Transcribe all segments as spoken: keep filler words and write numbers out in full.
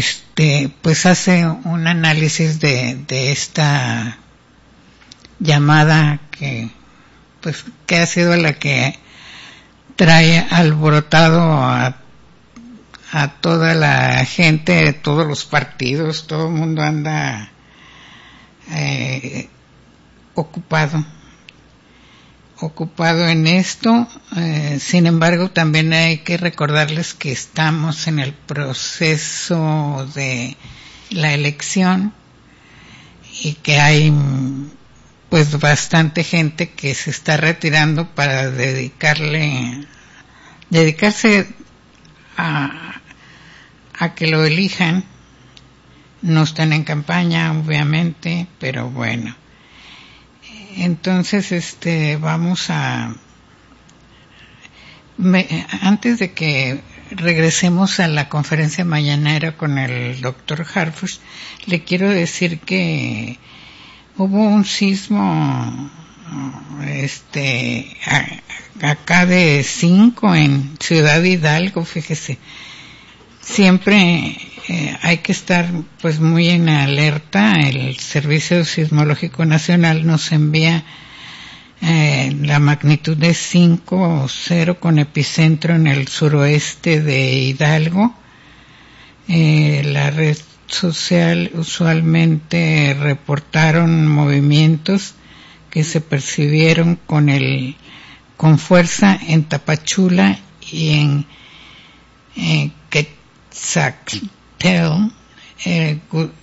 este, pues hace un análisis de, de esta llamada que, pues, que ha sido la que trae alborotado a, a toda la gente, todos los partidos, todo el mundo anda eh, ocupado. ocupado en esto. Eh, sin embargo, también hay que recordarles que estamos en el proceso de la elección y que hay pues bastante gente que se está retirando para dedicarle dedicarse a, a que lo elijan. No están en campaña, obviamente, pero bueno. Entonces, este, vamos a, me, antes de que regresemos a la conferencia mañanera con el doctor Harfuch, le quiero decir que hubo un sismo, este, a, acá de cinco en Ciudad Hidalgo, fíjese. Siempre eh, hay que estar pues muy en alerta. El Servicio Sismológico Nacional nos envía eh, la magnitud de cinco o cero con epicentro en el suroeste de Hidalgo. Eh, la red social usualmente reportaron movimientos que se percibieron con el con fuerza en Tapachula y en eh, que Quetzaltel, eh,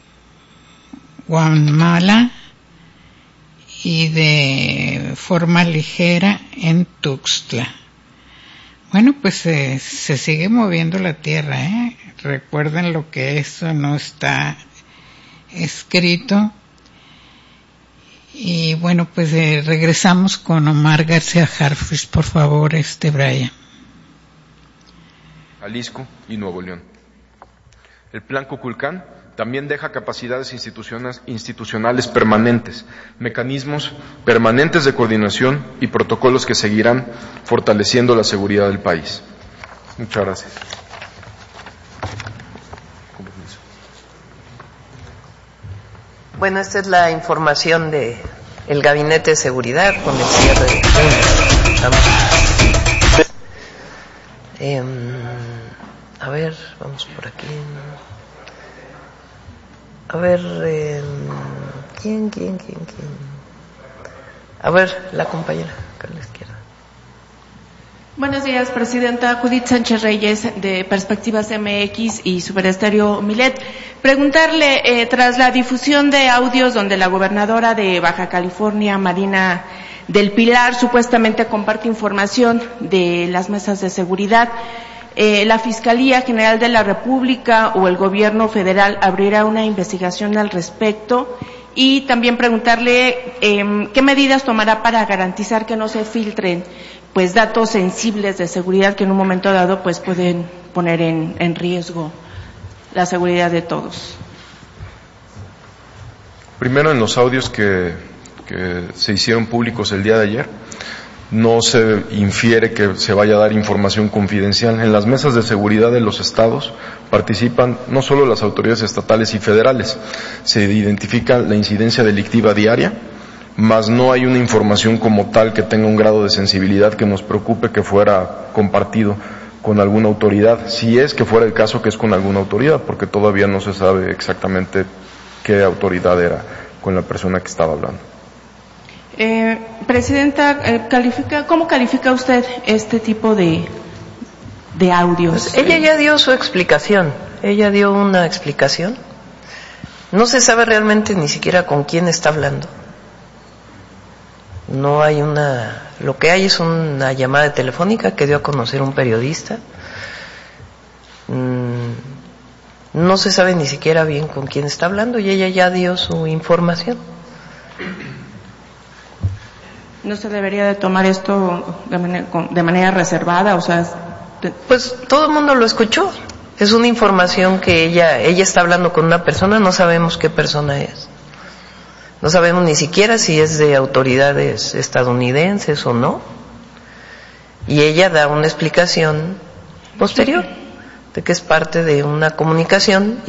Guamala y de forma ligera en Tuxtla. Bueno, pues eh, se sigue moviendo la tierra, ¿eh? Recuerden lo que eso no está escrito. Y bueno, pues eh, regresamos con Omar García Harfuch, por favor, este Brian. Jalisco y Nuevo León. El Plan Cuculcán también deja capacidades institucionales, institucionales permanentes, mecanismos permanentes de coordinación y protocolos que seguirán fortaleciendo la seguridad del país. Muchas gracias. Bueno, esta es la información de el Gabinete de Seguridad con el cierre de junio. Eh, a ver, vamos por aquí. A ver, eh, ¿quién, quién, quién, quién? A ver, la compañera, acá a la izquierda. Buenos días, Presidenta. Judith Sánchez Reyes, de Perspectivas M X y Superestéreo Milet. Preguntarle, eh, tras la difusión de audios donde la gobernadora de Baja California, Marina del Pilar, supuestamente comparte información de las mesas de seguridad, eh, ¿la Fiscalía General de la República o el Gobierno Federal abrirá una investigación al respecto? Y también preguntarle eh, qué medidas tomará para garantizar que no se filtren pues datos sensibles de seguridad que en un momento dado pues pueden poner en, en riesgo la seguridad de todos. Primero, en los audios que, que se hicieron públicos el día de ayer, no se infiere que se vaya a dar información confidencial. En las mesas de seguridad de los estados participan no solo las autoridades estatales y federales, se identifica la incidencia delictiva diaria, mas no hay una información como tal que tenga un grado de sensibilidad que nos preocupe que fuera compartido con alguna autoridad, si es que fuera el caso que es con alguna autoridad, porque todavía no se sabe exactamente qué autoridad era con la persona que estaba hablando. Eh, Presidenta, eh, califica, ¿cómo califica usted este tipo de, de audios? Pues ella ya dio su explicación, ella dio una explicación. No se sabe realmente ni siquiera con quién está hablando. No hay una, lo que hay es una llamada telefónica que dio a conocer un periodista. No se sabe ni siquiera bien con quién está hablando y ella ya dio su información. ¿No se debería de tomar esto de manera, de manera reservada? O sea, de... pues todo el mundo lo escuchó. Es una información que ella, ella está hablando con una persona, no sabemos qué persona es. No sabemos ni siquiera si es de autoridades estadounidenses o no. Y ella da una explicación posterior de que es parte de una comunicación